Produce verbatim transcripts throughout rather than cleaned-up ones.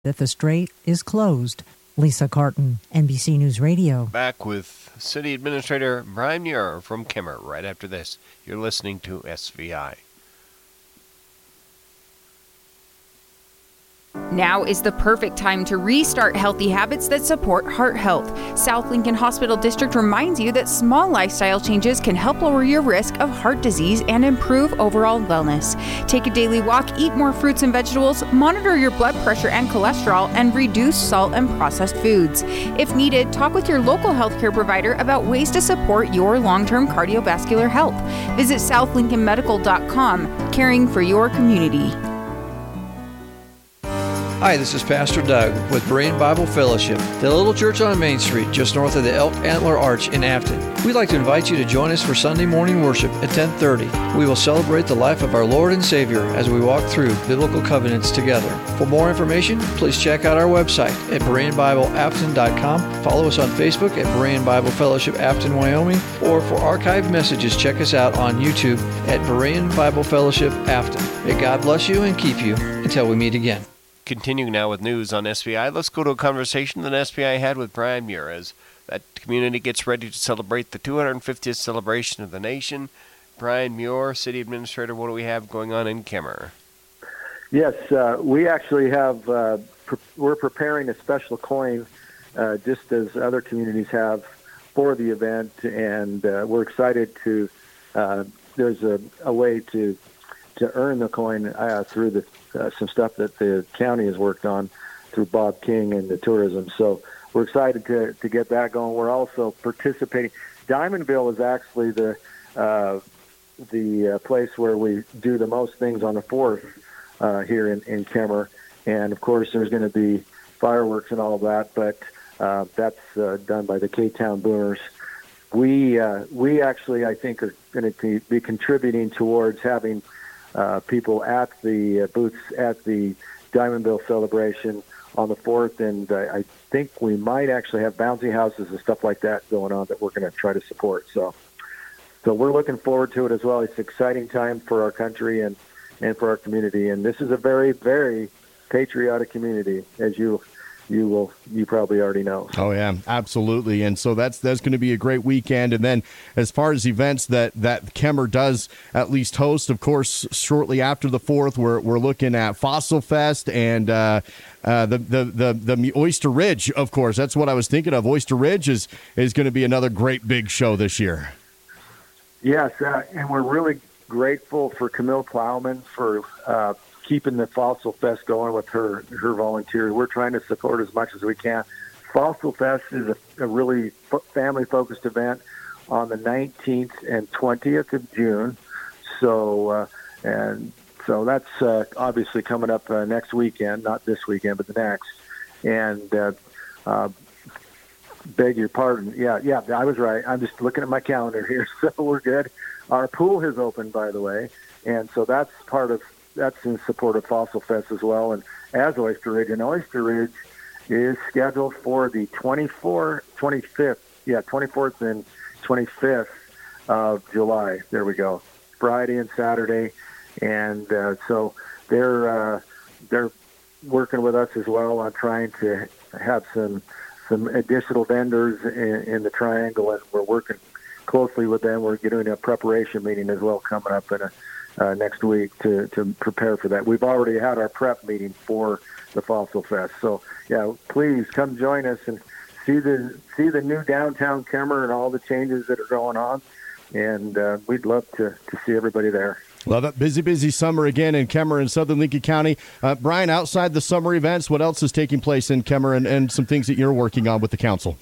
that the strait is closed. Lisa Carton, N B C News Radio. Back with City Administrator Brian Muir from Kemmer right after this. You're listening to S V I. Now is the perfect time to restart healthy habits that support heart health. South Lincoln Hospital District reminds you that small lifestyle changes can help lower your risk of heart disease and improve overall wellness. Take a daily walk, eat more fruits and vegetables, monitor your blood pressure and cholesterol, and reduce salt and processed foods. If needed, talk with your local healthcare provider about ways to support your long-term cardiovascular health. Visit south lincoln medical dot com, caring for your community. Hi, this is Pastor Doug with Berean Bible Fellowship, the little church on Main Street just north of the Elk Antler Arch in Afton. We'd like to invite you to join us for Sunday morning worship at ten thirty. We will celebrate the life of our Lord and Savior as we walk through biblical covenants together. For more information, please check out our website at berean bible afton dot com. Follow us on Facebook at Berean Bible Fellowship Afton, Wyoming, or for archived messages, check us out on YouTube at Berean Bible Fellowship Afton. May God bless you and keep you until we meet again. Continuing now with news on S V I, let's go to a conversation that S V I had with Brian Muir as that community gets ready to celebrate the two hundred fiftieth celebration of the nation. Brian Muir, City Administrator, what do we have going on in Kemmer? Yes, uh, we actually have, uh, pre- we're preparing a special coin uh, just as other communities have for the event, and uh, we're excited to, uh, there's a, a way to to earn the coin uh, through the uh, some stuff that the county has worked on through Bob King and the tourism. So we're excited to, to get that going. We're also participating. Diamondville is actually the uh, the uh, place where we do the most things on the fourth uh, here in, in Kemmer. And, of course, there's going to be fireworks and all of that, but uh, that's uh, done by the K-Town Boomers. We, uh, we actually, I think, are going to be contributing towards having Uh, people at the uh, booths at the Diamondville celebration on the fourth, and uh, I think we might actually have bouncy houses and stuff like that going on that we're going to try to support. So, so we're looking forward to it as well. It's an exciting time for our country and, and for our community, and this is a very, very patriotic community, as you you will you probably already know. Oh yeah, absolutely. And so that's that's going to be a great weekend. And then as far as events that that Kemmer does at least host, of course, shortly after the fourth, we're we're looking at Fossil Fest and uh, uh, the, the the the Oyster Ridge. Of course, that's what I was thinking of. Oyster Ridge is is going to be another great big show this year. Yes, uh, and we're really grateful for Camille Plowman for Uh, keeping the Fossil Fest going with her her volunteers. We're trying to support as much as we can. Fossil Fest is a, a really family-focused event on the nineteenth and twentieth of June. So, uh, and so that's uh, obviously coming up uh, next weekend, not this weekend, but the next. And uh, uh, beg your pardon. Yeah, yeah, I was right. I'm just looking at my calendar here, so we're good. Our pool has opened, by the way, and so that's part of that's in support of Fossil Fest as well, and as Oyster Ridge. And Oyster Ridge is scheduled for the twenty-fourth, twenty-fifth, yeah, twenty-fourth and twenty-fifth of July. There we go, Friday and Saturday, and uh, so they're uh, they're working with us as well on trying to have some some additional vendors in, in the Triangle, and we're working closely with them. We're getting a preparation meeting as well coming up in a Uh, next week to, to prepare for that. We've already had our prep meeting for the Fossil Fest. So, yeah, please come join us and see the see the new downtown Kemmer and all the changes that are going on. And uh, we'd love to, to see everybody there. Love it. Busy, busy summer again in Kemmer and Southern Lincoln County. Uh, Brian, outside the summer events, what else is taking place in Kemmer and, and some things that you're working on with the council?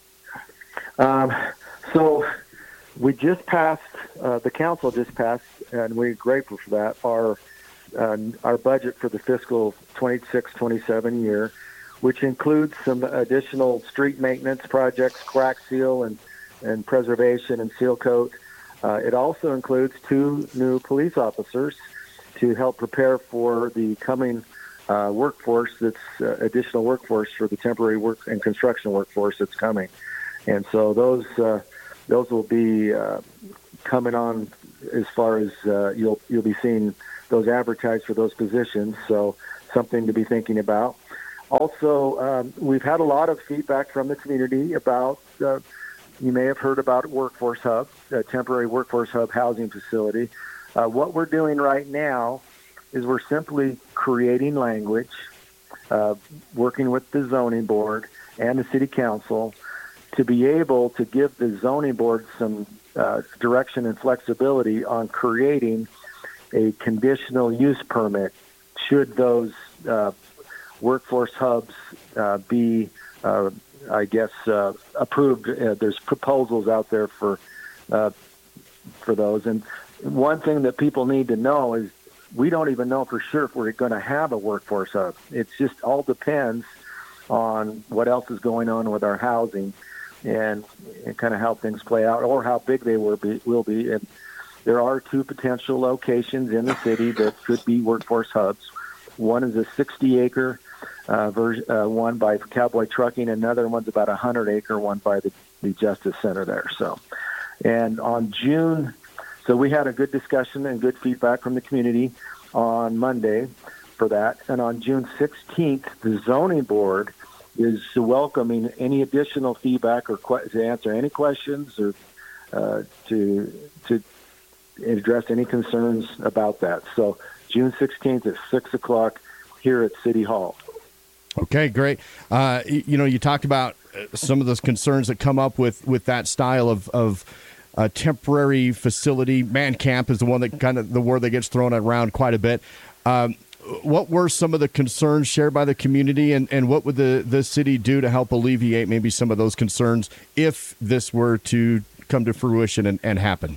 Um, so we just passed, uh, the council just passed, and we're grateful for that, our uh, our budget for the fiscal twenty-six twenty-seven year, which includes some additional street maintenance projects, crack seal and, and preservation and seal coat. Uh, it also includes two new police officers to help prepare for the coming uh, workforce that's uh, additional workforce for the temporary work and construction workforce that's coming. And so those uh, those will be uh, coming on as far as uh, you'll you'll be seeing those advertised for those positions. So something to be thinking about. also, um, we've had a lot of feedback from the community about, uh, you may have heard about Workforce Hub, a temporary Workforce Hub housing facility. Uh, what we're doing right now is we're simply creating language, uh, working with the zoning board and the city council to be able to give the zoning board some uh, direction and flexibility on creating a conditional use permit should those uh, workforce hubs uh, be, uh, I guess, uh, approved. Uh, there's proposals out there for uh, for those. And one thing that people need to know is we don't even know for sure if we're going to have a workforce hub. It just all depends on what else is going on with our housing and, and kind of how things play out or how big they will be. Will be. And there are two potential locations in the city that could be workforce hubs. One is a sixty-acre uh, version, uh, one by Cowboy Trucking. Another one's about a hundred-acre one by the, the Justice Center there. So, and on June, so we had a good discussion and good feedback from the community on Monday for that. And on June sixteenth, the zoning board is welcoming any additional feedback or que- to answer any questions or uh, to to address any concerns about that. So June sixteenth at six o'clock here at City Hall. Okay, great. Uh, you know, you talked about some of those concerns that come up with, with that style of, of uh, temporary facility. Man camp is the one that kind of the word that gets thrown around quite a bit. Um, what were some of the concerns shared by the community, and, and what would the, the city do to help alleviate maybe some of those concerns if this were to come to fruition and, and happen?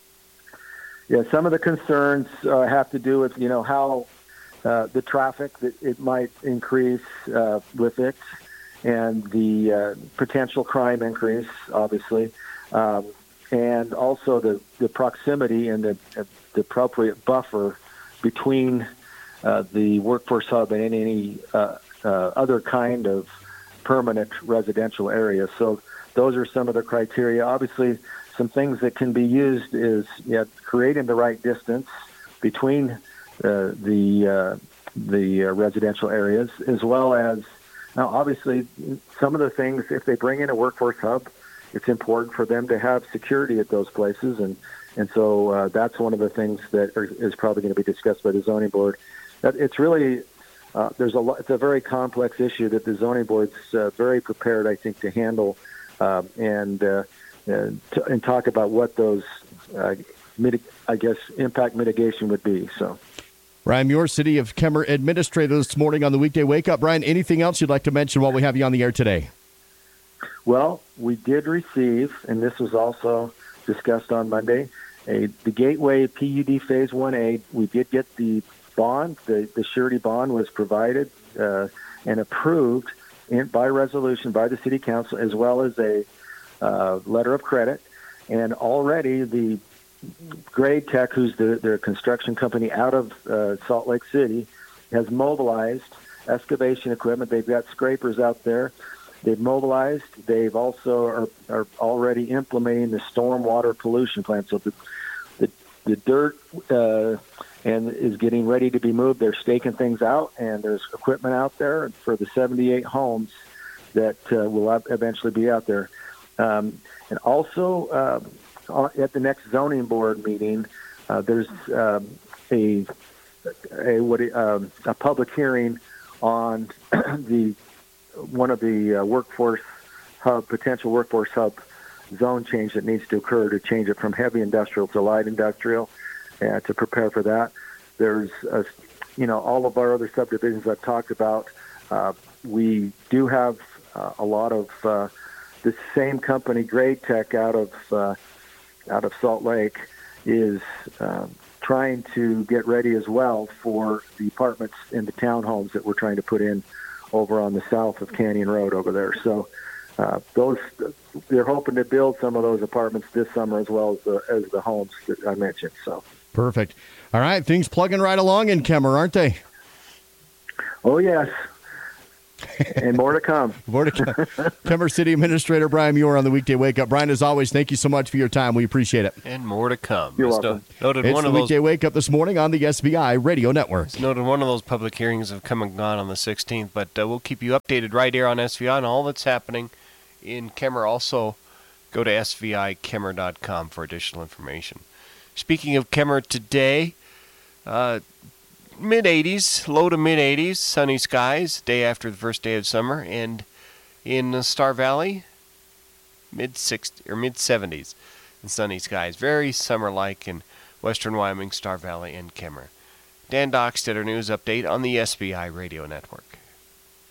Yeah, some of the concerns uh, have to do with, you know, how uh, the traffic that it might increase uh, with it and the uh, potential crime increase, obviously, um, and also the, the proximity and the, uh, the appropriate buffer between uh, the workforce hub and any uh, uh, other kind of permanent residential area. So those are some of the criteria. Obviously, some things that can be used is yeah, creating the right distance between uh, the uh, the uh, residential areas, as well as now, obviously, some of the things, if they bring in a workforce hub, it's important for them to have security at those places, and and so uh, that's one of the things that are, is probably going to be discussed by the zoning board. That it's really uh, there's a lot, it's a very complex issue that the zoning board's uh, very prepared, I think, to handle uh, and. Uh, And, to, and talk about what those, uh, mitig- I guess, impact mitigation would be. So, Brian Muir, City of Kemmer Administrator, this morning on the Weekday Wake Up. Brian, anything else you'd like to mention while we have you on the air today? Well, we did receive, and this was also discussed on Monday, a, the Gateway P U D Phase one A. We did get the bond. The, the surety bond was provided uh, and approved in, by resolution by the City Council, as well as a Uh, letter of credit, and already the Grade Tech, who's the, their construction company out of uh, Salt Lake City, has mobilized excavation equipment. They've got scrapers out there. They've mobilized. They've also are, are already implementing the stormwater pollution plan. So the the, the dirt uh, and is getting ready to be moved. They're staking things out, and there's equipment out there for the seventy-eight homes that uh, will eventually be out there. Um, and also uh, at the next zoning board meeting, uh, there's um, a a what um, a public hearing on the one of the uh, workforce hub potential workforce hub zone change that needs to occur to change it from heavy industrial to light industrial, and to prepare for that. There's a, you know all of our other subdivisions I've talked about. Uh, we do have uh, a lot of uh, the same company, Grade Tech, out of uh, out of Salt Lake, is uh, trying to get ready as well for the apartments and the townhomes that we're trying to put in over on the south of Canyon Road over there. So uh, those they're hoping to build some of those apartments this summer as well as the as the homes that I mentioned. So perfect. All right, things plugging right along in Kemmer, aren't they? Oh yes. And more to come. More to come. Kemmer City Administrator Brian Muir on the Weekday Wake Up. Brian, as always, thank you so much for your time. We appreciate it. And more to come. You're It's welcome. no- Noted It's one the of those, Weekday Wake Up this morning on the S B I Radio Network. it's noted one of those public hearings have come and gone on the sixteenth, but uh, we'll keep you updated right here on S V I on all that's happening in Kemmer. Also, go to S V I Kemmer dot com for additional information. Speaking of Kemmer today, uh, mid eighties, low to mid eighties, sunny skies, day after the first day of summer, and in uh, Star Valley, mid sixties or mid seventies, and sunny skies, very summer-like in western Wyoming, Star Valley, and Kemmer. Dan Dockstetter News Update on the S B I Radio Network.